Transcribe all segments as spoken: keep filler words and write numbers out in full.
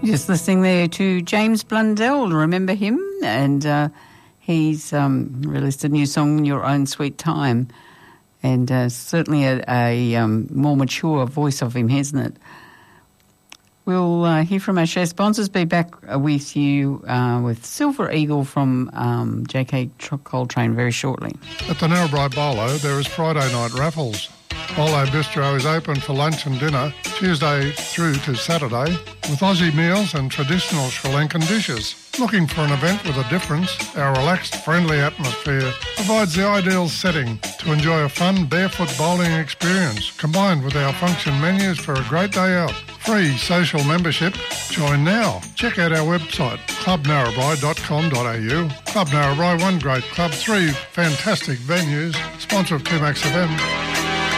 Just listening there to James Blundell, remember him? And uh, he's um, released a new song, Your Own Sweet Time, and uh, certainly a, a um, more mature voice of him, hasn't it? We'll uh, hear from our show sponsors, be back with you uh, with Silver Eagle from um, J K Coltrane very shortly. At the Narrabri Bolo, there is Friday night raffles. Bolo Bistro is open for lunch and dinner Tuesday through to Saturday with Aussie meals and traditional Sri Lankan dishes. Looking for an event with a difference? Our relaxed, friendly atmosphere provides the ideal setting to enjoy a fun barefoot bowling experience combined with our function menus for a great day out. Free social membership. Join now. Check out our website, club narrabri dot com dot a u. Club Narrabri, one great club, three fantastic venues. Sponsor of two Max F M.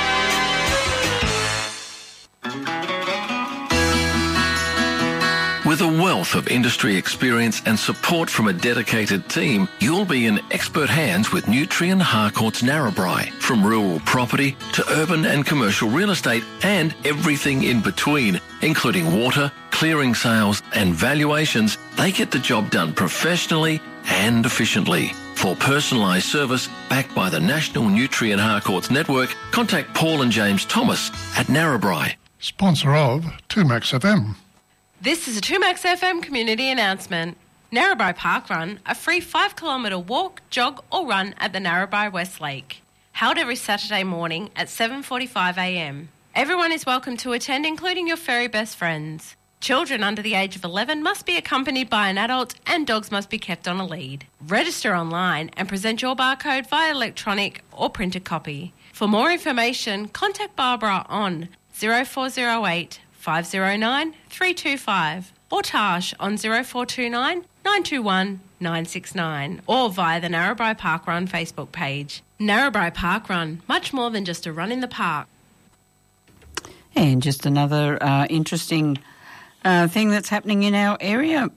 With a wealth of industry experience and support from a dedicated team, you'll be in expert hands with Nutrien Harcourts Narrabri. From rural property to urban and commercial real estate and everything in between, including water, clearing sales and valuations, they get the job done professionally and efficiently. For personalised service backed by the National Nutrien Harcourts Network, contact Paul and James Thomas at Narrabri. Sponsor of two Max F M. This is a two Max F M community announcement. Narrabri Park Run, a free five kilometre walk, jog or run at the Narrabri West Lake. Held every Saturday morning at seven forty-five a m. Everyone is welcome to attend, including your furry best friends. Children under the age of eleven must be accompanied by an adult and dogs must be kept on a lead. Register online and present your barcode via electronic or printed copy. For more information, contact Barbara on zero four zero eight five zero nine three two five or Tash on zero four two nine nine two one nine six nine or via the Narrabri Park Run Facebook page. Narrabri Park Run, much more than just a run in the park. And just another uh, interesting uh, thing that's happening in our area.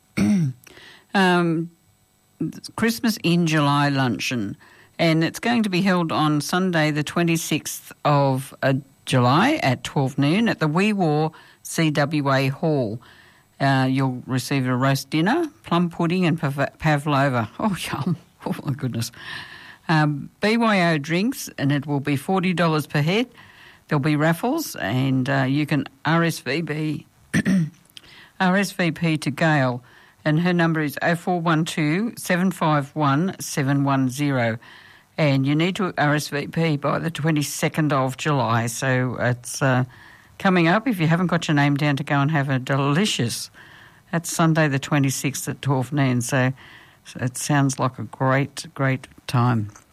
um, Christmas in July luncheon, and it's going to be held on Sunday the twenty-sixth of uh, July at twelve noon at the Wee War C W A Hall. Uh, you'll receive a roast dinner, plum pudding and pav- pavlova. Oh, yum. Oh, my goodness. Um, B Y O drinks, and it will be forty dollars per head. There'll be raffles, and uh, you can R S V P, R S V P to Gail, and her number is oh four one two seven five one seven one zero. And you need to R S V P by the twenty-second of July. So it's uh, coming up. If you haven't got your name down to go and have a delicious, that's Sunday the twenty-sixth at twelve noon. So, so it sounds like a great, great time.